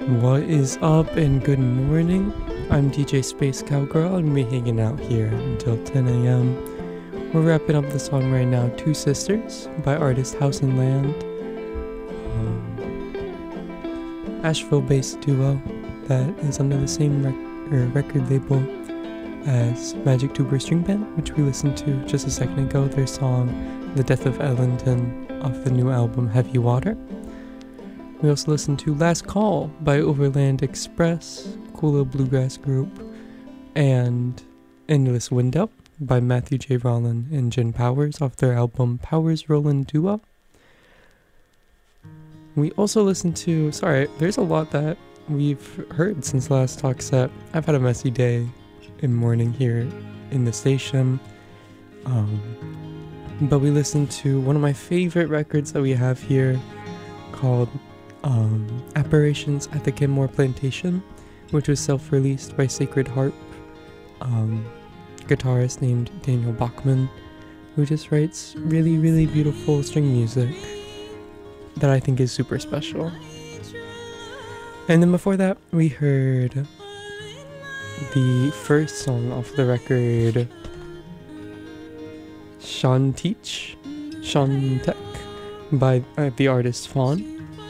What is up and good morning? I'm DJ Space Cowgirl and we're hanging out here until 10 a.m. We're wrapping up the song right now, Two Sisters by artist House and Land. Asheville-based duo that is under the same record label as Magic Tuber String Band, which we listened to just a second ago, their song The Death of Ellington off the new album Heavy Water. We also listened to Last Call by Overland Express, cool little bluegrass group, and Endless Window by Matthew J. Rollin and Jen Powers off their album Powers Rollin Duo. We also listened to, there's a lot that we've heard since the last talk set. I've had a messy day and morning here in the station, but we listened to one of my favorite records that we have here called Apparitions at the Kenmore Plantation, which was self-released by Sacred Harp, guitarist named Daniel Bachman, who just writes really, really beautiful string music that I think is super special. And then before that, we heard the first song off the record, Shantech, by the artist Fawn.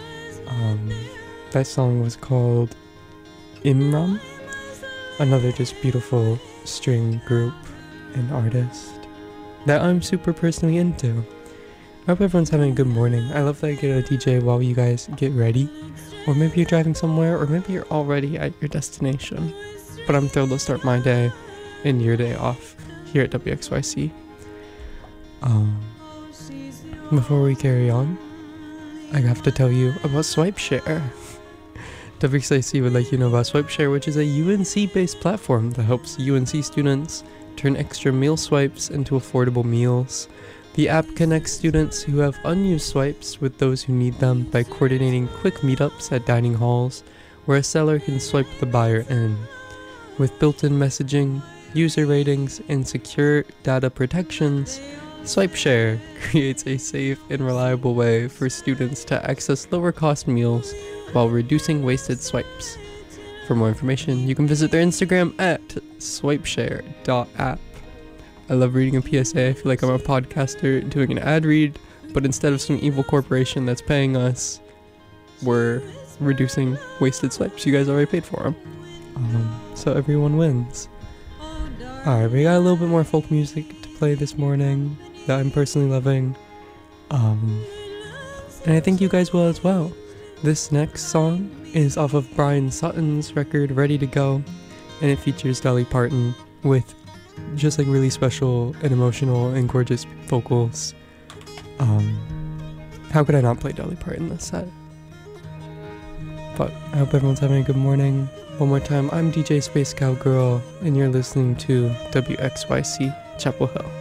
That song was called Imram, another just beautiful string group and artist that I'm super personally into. I hope everyone's having a good morning. I love that I get a DJ while you guys get ready, or maybe you're driving somewhere, or maybe you're already at your destination. But I'm thrilled to start my day and your day off here at WXYC. Before we carry on, I have to tell you about SwipeShare. WXIC would like you to know about SwipeShare, which is a UNC-based platform that helps UNC students turn extra meal swipes into affordable meals. The app connects students who have unused swipes with those who need them by coordinating quick meetups at dining halls where a seller can swipe the buyer in. With built-in messaging, user ratings, and secure data protections, SwipeShare creates a safe and reliable way for students to access lower-cost meals while reducing wasted swipes. For more information, you can visit their Instagram at swipeshare.app. I love reading a PSA. I feel like I'm a podcaster doing an ad read, but instead of some evil corporation that's paying us, we're reducing wasted swipes. You guys already paid for them. So everyone wins. Alright, we got a little bit more folk music to play this morning that I'm personally loving, and I think you guys will as well. This next song is off of Brian Sutton's record Ready to Go, and it features Dolly Parton with just like really special and emotional and gorgeous vocals. How could I not play Dolly Parton this set? But I hope everyone's having a good morning. One more time, I'm DJ Space Cowgirl, and you're listening to WXYC Chapel Hill.